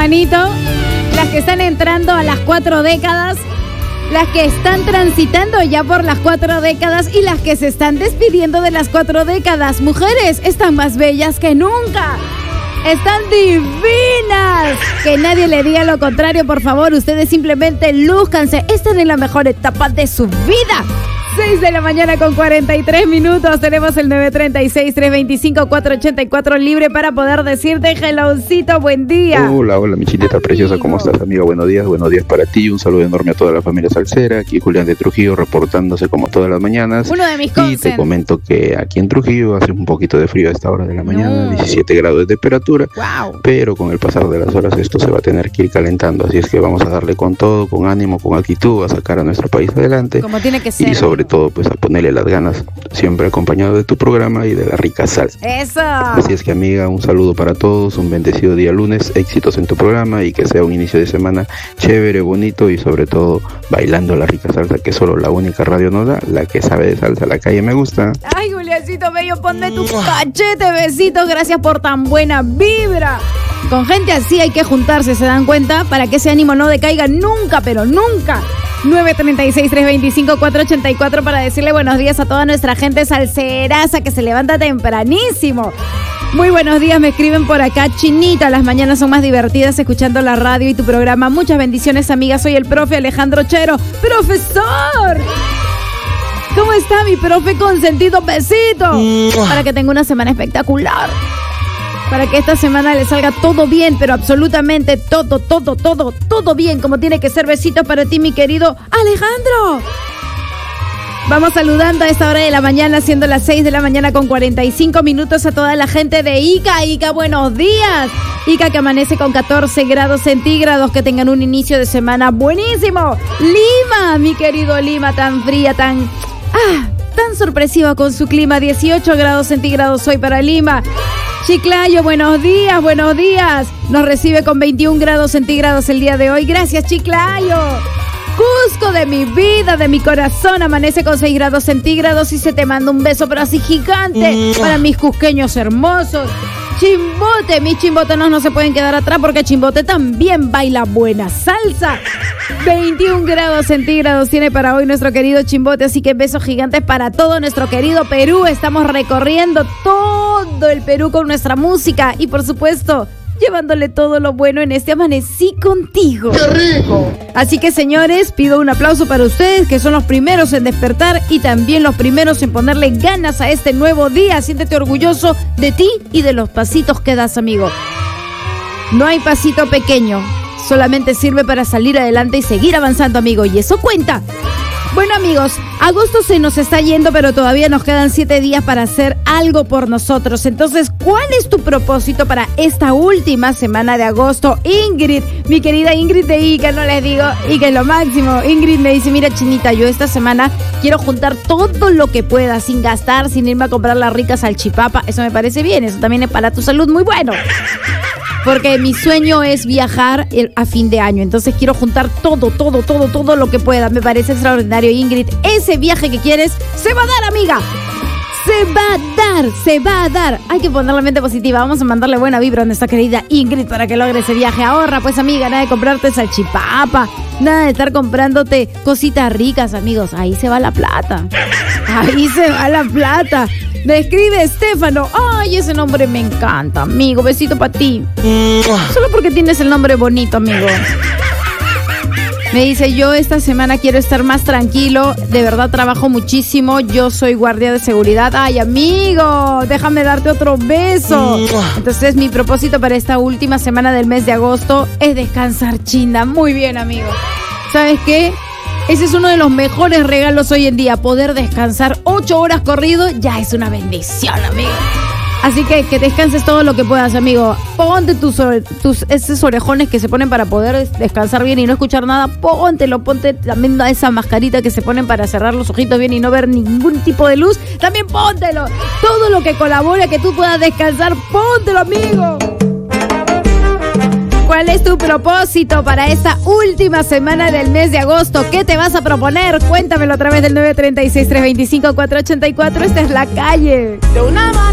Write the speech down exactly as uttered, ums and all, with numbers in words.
hermanito, las que están entrando a las cuatro décadas, las que están transitando ya por las cuatro décadas y las que se están despidiendo de las cuatro décadas. Mujeres, están más bellas que nunca. Están divinas. Que nadie le diga lo contrario, por favor. Ustedes simplemente lúzcanse. Están en la mejor etapa de su vida. seis de la mañana con cuarenta y tres minutos. Tenemos el nueve tres seis, tres dos cinco, cuatro ocho cuatro libre para poder decirte helloncito, buen día. Hola, hola, mi chinita preciosa, ¿cómo estás, amiga? Buenos días, buenos días para ti. Un saludo enorme a toda la familia salsera. Aquí Julián de Trujillo reportándose como todas las mañanas. Uno de mis Y consens. te comento que aquí en Trujillo hace un poquito de frío a esta hora de la mañana, No. diecisiete grados de temperatura. Wow. Pero con el pasar de las horas esto se va a tener que ir calentando. Así es que vamos a darle con todo, con ánimo, con actitud, a sacar a nuestro país adelante. Como tiene que ser. Y sobre todo, pues a ponerle las ganas, siempre acompañado de tu programa y de la rica salsa. Eso. Así es que, amiga, un saludo para todos, un bendecido día lunes, éxitos en tu programa y que sea un inicio de semana chévere, bonito y sobre todo bailando la rica salsa que solo la única radio nos da, la que sabe de salsa, la calle me gusta. Ay, Juliancito bello, ponme tu cachete, besitos, gracias por tan buena vibra. Con gente así hay que juntarse, ¿se dan cuenta? Para que ese ánimo no decaiga nunca, pero nunca. nueve tres seis, tres dos cinco, cuatro ocho cuatro para decirle buenos días a toda nuestra gente salseraza que se levanta tempranísimo. Muy buenos días, me escriben por acá. Chinita, las mañanas son más divertidas escuchando la radio y tu programa. Muchas bendiciones, amiga. Soy el profe Alejandro Chero. ¡Profesor! ¿Cómo está mi profe consentido? Besito. Para que tenga una semana espectacular. Para que esta semana le salga todo bien, pero absolutamente todo, todo, todo, todo bien, como tiene que ser. Besitos para ti, mi querido Alejandro. Vamos saludando a esta hora de la mañana, siendo las seis de la mañana con cuarenta y cinco minutos a toda la gente de Ica. Ica, buenos días. Ica, que amanece con catorce grados centígrados, que tengan un inicio de semana buenísimo. Lima, mi querido Lima, tan fría, tan... Ah, tan sorpresiva con su clima, dieciocho grados centígrados hoy para Lima. Chiclayo, buenos días, buenos días. Nos recibe con veintiún grados centígrados el día de hoy. Gracias, Chiclayo. Cusco, de mi vida, de mi corazón, amanece con seis grados centígrados y se te manda un beso, pero así gigante, para mis cusqueños hermosos. Chimbote, mis chimbotenos no se pueden quedar atrás porque Chimbote también baila buena salsa. veintiún grados centígrados tiene para hoy nuestro querido Chimbote, así que besos gigantes para todo nuestro querido Perú. Estamos recorriendo todo el Perú con nuestra música y, por supuesto, llevándole todo lo bueno en este Amanecí Contigo. ¡Qué rico! Así que, señores, pido un aplauso para ustedes, que son los primeros en despertar y también los primeros en ponerle ganas a este nuevo día. Siéntete orgulloso de ti y de los pasitos que das, amigo. No hay pasito pequeño, solamente sirve para salir adelante y seguir avanzando, amigo, y eso cuenta. Bueno, amigos, agosto se nos está yendo, pero todavía nos quedan siete días para hacer algo por nosotros. Entonces, ¿cuál es tu propósito para esta última semana de agosto? Ingrid, mi querida Ingrid de Ica, no les digo, Ica es lo máximo. Ingrid me dice, mira, Chinita, yo esta semana quiero juntar todo lo que pueda, sin gastar, sin irme a comprar la rica salchipapa. Eso me parece bien, eso también es para tu salud muy bueno. Porque mi sueño es viajar a fin de año. Entonces quiero juntar todo, todo, todo, todo lo que pueda. Me parece extraordinario, Ingrid. Ese viaje que quieres se va a dar, amiga. Se va a dar, se va a dar. Hay que poner la mente positiva. Vamos a mandarle buena vibra a nuestra querida Ingrid para que logre ese viaje. Ahorra, pues, amiga. Nada de comprarte salchipapa. Nada de estar comprándote cositas ricas, amigos. Ahí se va la plata. Ahí se va la plata. Me escribe Estefano. Ay, ese nombre me encanta, amigo. Besito para ti. Solo porque tienes el nombre bonito, amigo. Me dice, yo esta semana quiero estar más tranquilo. De verdad trabajo muchísimo. Yo soy guardia de seguridad. Ay, amigo, déjame darte otro beso. Entonces, mi propósito para esta última semana del mes de agosto es descansar, chinda. Muy bien, amigo. ¿Sabes qué? Ese es uno de los mejores regalos hoy en día. Poder descansar ocho horas corrido ya es una bendición, amigo. Así que que descanses todo lo que puedas, amigo. Ponte tus, tus esos orejones que se ponen para poder descansar bien y no escuchar nada. Póntelo, ponte también esa mascarita que se ponen para cerrar los ojitos bien y no ver ningún tipo de luz. También póntelo. Todo lo que colabore a que tú puedas descansar, póntelo, amigo. ¿Cuál es tu propósito para esta última semana del mes de agosto? ¿Qué te vas a proponer? Cuéntamelo a través del nueve tres seis, tres dos cinco, cuatro ocho cuatro. Esta es La Calle. De una mano.